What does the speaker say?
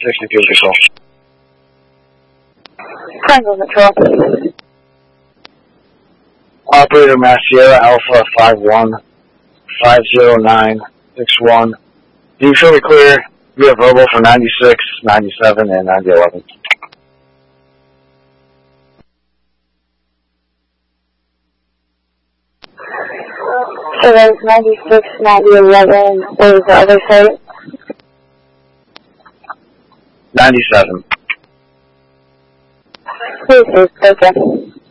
62 Patrol. Triangle Patrol. Operator Mass Sierra Alpha 51-50961. Do you show me clear via verbal for 96, 97, and 9011? So there's 96, 9011, what was the other site? 97. Please, okay.